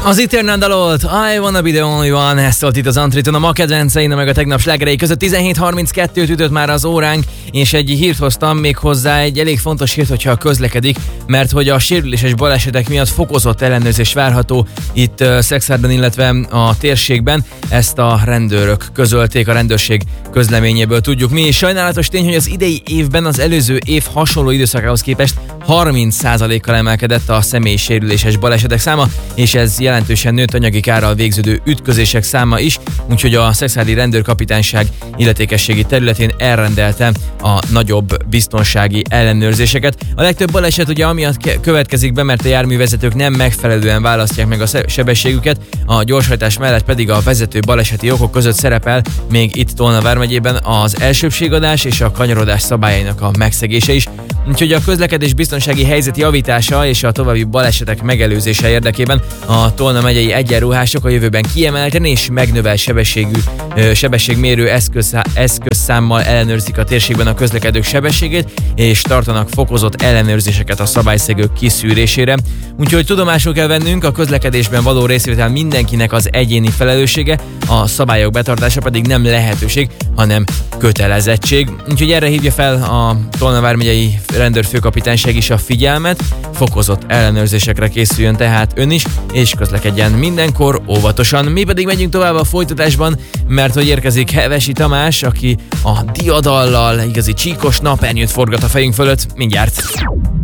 Az Eternal dalolt I Wanna Be The Only One, ezt szólt itt az Antriton, a ma kedvencein, meg a tegnap slágerei között 17:32-t ütött már az óránk, és egy hírt hoztam még hozzá, egy elég fontos hírt, hogyha közlekedik, mert hogy a sérüléses balesetek miatt fokozott ellenőrzés várható itt Szekszárden, illetve a térségben. Ezt a rendőrök közölték, a rendőrség közleményéből tudjuk mi, és sajnálatos tény, hogy az idei évben az előző év hasonló időszakához képest 30%-kal emelkedett a személyi sérüléses balesetek száma, és ez jelentősen nőtt anyagi kárral végződő ütközések száma is, úgyhogy a szekszárdi rendőrkapitányság illetékességi területén elrendelte a nagyobb biztonsági ellenőrzéseket. A legtöbb baleset ugye amiatt következik be, mert a járművezetők nem megfelelően választják meg a sebességüket, a gyorshajtás mellett pedig a vezető baleseti okok között szerepel még itt Tolna vármegyében az elsőbbségadás és a kanyarodás szabályainak a megszegése is. Úgyhogy a közlekedés biztonsági helyzet javítása és a további balesetek megelőzése érdekében a Tolna megyei egyenruhások a jövőben kiemelten és megnövelt sebességmérő eszközszámmal ellenőrzik a térségben a közlekedők sebességét, és tartanak fokozott ellenőrzéseket a szabályszegők kiszűrésére. Úgyhogy tudomásul kell vennünk, a közlekedésben való részvétel mindenkinek az egyéni felelőssége, a szabályok betartása pedig nem lehetőség, hanem kötelezettség. Úgyhogy erre hívja fel a Tolna vármegyei rendőrfőkapitányság is a figyelmet, fokozott ellenőrzésekre készüljön tehát ön is, és közlekedjen mindenkor óvatosan. Mi pedig megyünk tovább a folytatásban, mert hogy érkezik Hevesi Tamás, aki a diadallal igazi csíkos napernyőt forgat a fejünk fölött mindjárt.